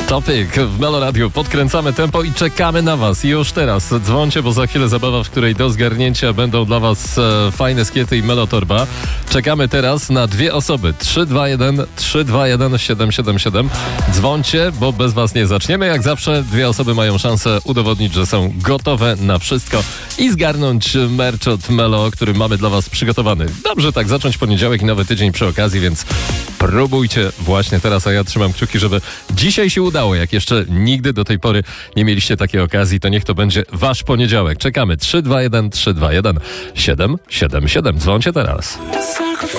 Topic w Melo Radio. Podkręcamy tempo i czekamy na was. Już teraz dzwońcie, bo za chwilę zabawa, w której do zgarnięcia będą dla was fajne skiety i Melo Torba. Czekamy teraz na dwie osoby. 321 777. Dzwońcie, bo bez was nie zaczniemy. Jak zawsze dwie osoby mają szansę udowodnić, że są gotowe na wszystko i zgarnąć merch od Melo, który mamy dla was przygotowany. Dobrze tak zacząć poniedziałek i nowy tydzień przy okazji, więc próbujcie właśnie teraz, a ja trzymam kciuki, żeby dzisiaj się udało. Jak jeszcze nigdy do tej pory nie mieliście takiej okazji, to niech to będzie wasz poniedziałek. Czekamy. 321 321 777. Dzwońcie teraz.